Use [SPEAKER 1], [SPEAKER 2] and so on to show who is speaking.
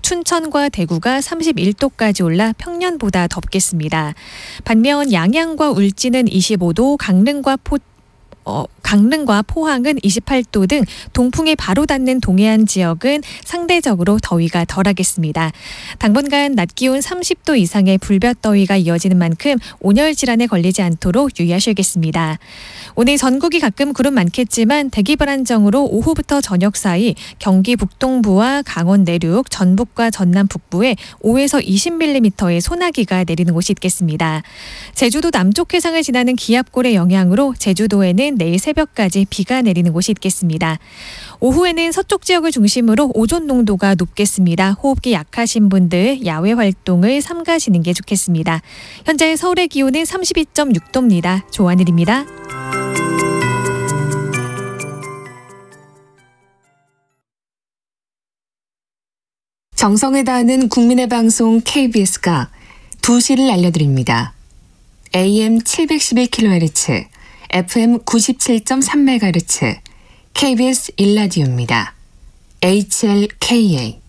[SPEAKER 1] 춘천과 대구가 31도까지 올라 평년보다 덥겠습니다. 반면 양양과 울진은 25도, 강릉과 포항은 28도 등 동풍에 바로 닿는 동해안 지역은 상대적으로 더위가 덜하겠습니다. 당분간 낮 기온 30도 이상의 불볕더위가 이어지는 만큼 온열 질환에 걸리지 않도록 유의하셔야겠습니다. 오늘 전국이 가끔 구름 많겠지만 대기 불안정으로 오후부터 저녁 사이 경기 북동부와 강원 내륙, 전북과 전남 북부에 5에서 20mm의 소나기가 내리는 곳이 있겠습니다. 제주도 남쪽 해상을 지나는 기압골의 영향으로 제주도에는 내일 새벽까지 비가 내리는 곳이 있겠습니다. 오후에는 서쪽 지역을 중심으로 오존 농도가 높겠습니다. 호흡기 약하신 분들 야외 활동을 삼가시는 게 좋겠습니다. 현재 서울의 기온은 32.6도입니다. 조하늘입니다.
[SPEAKER 2] 정성을 다하는 국민의 방송 KBS가 2시를 알려드립니다. AM 711kHz, FM 97.3MHz, KBS 1라디오입니다. HLKA